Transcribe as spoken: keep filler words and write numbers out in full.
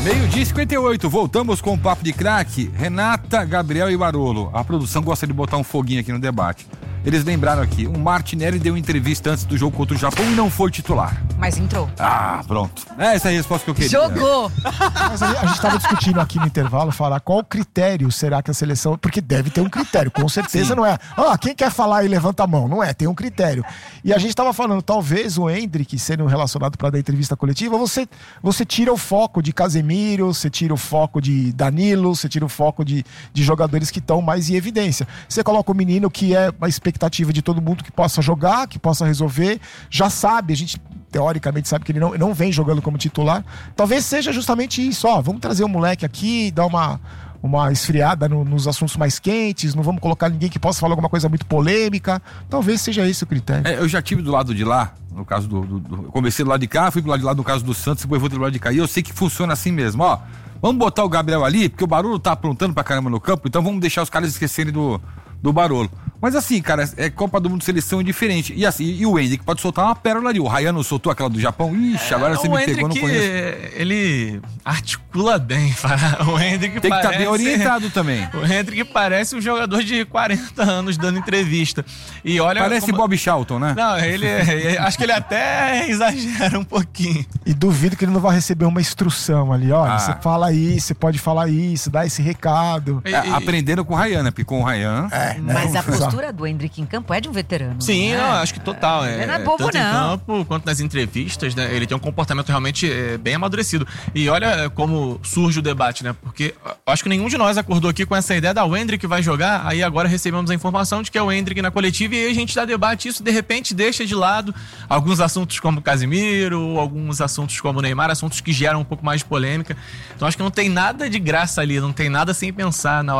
Meio-dia e cinquenta e oito, voltamos com o Papo de Craque. Renata, Gabriel e Barolo. A produção gosta de botar um foguinho aqui no debate. Eles lembraram aqui, o Martinelli deu entrevista antes do jogo contra o Japão e não foi titular. Mas entrou. Ah, pronto. Essa é a resposta que eu queria. Jogou! Mas a, a gente estava discutindo aqui no intervalo, falar qual critério será que a seleção... Porque deve ter um critério, com certeza. Sim. Não é, ah, quem quer falar e levanta a mão. Não é, tem um critério. E a gente estava falando, talvez o Endrick, sendo relacionado para dar entrevista coletiva, você, você tira o foco de Casemiro, você tira o foco de Danilo, você tira o foco de, de jogadores que estão mais em evidência. Você coloca o menino que é uma expectativa de todo mundo que possa jogar, que possa resolver, já sabe, a gente teoricamente sabe que ele não, não vem jogando como titular. Talvez seja justamente isso, ó, vamos trazer o moleque aqui, dar uma, uma esfriada no, nos assuntos mais quentes, não vamos colocar ninguém que possa falar alguma coisa muito polêmica. Talvez seja esse o critério. É, eu já tive do lado de lá, no caso do, do, do... Eu comecei do lado de cá, fui pro lado de lá no caso do Santos, depois vou do lado de cá. E eu sei que funciona assim mesmo, ó. Vamos botar o Gabriel ali, porque o Barolo tá aprontando pra caramba no campo, então vamos deixar os caras esquecerem do, do Barolo. Mas assim, cara, é Copa do Mundo, seleção é diferente. E assim, e o Endrick pode soltar uma pérola ali. O Rayano soltou aquela do Japão. Ixi, agora é, você me pegou, não conheço. Ele articula bem. O Endrick tem que estar parece... tá bem orientado também. O Endrick parece um jogador de quarenta anos dando entrevista. E olha parece como... Bob Charlton, né? Não, ele, ele acho que ele até exagera um pouquinho. E duvido que ele não vai receber uma instrução ali. Olha, ah. você fala isso, você pode falar isso, dá esse recado. É, e... Aprendendo com o Rayano, porque com o Rayano... É, mas a postura do Endrick em campo é de um veterano. Sim, né? não, acho que total. Ele é, não é bobo, tanto não. em campo quanto nas entrevistas, né? Ele tem um comportamento realmente é, bem amadurecido. E olha como surge o debate, né? Porque acho que nenhum de nós acordou aqui com essa ideia da o Endrick vai jogar, aí agora recebemos a informação de que é o Endrick na coletiva e aí a gente dá debate isso, de repente deixa de lado alguns assuntos como Casemiro, alguns assuntos como Neymar, assuntos que geram um pouco mais de polêmica. Então acho que não tem nada de graça ali, não tem nada sem pensar na hora